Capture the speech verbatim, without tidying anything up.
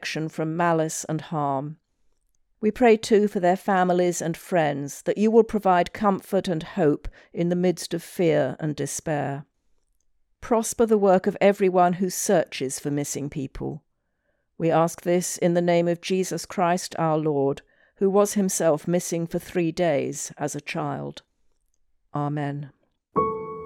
protection from malice and harm. We pray too for their families and friends, that you will provide comfort and hope in the midst of fear and despair. Prosper the work of everyone who searches for missing people. We ask this in the name of Jesus Christ our Lord, who was himself missing for three days as a child. Amen.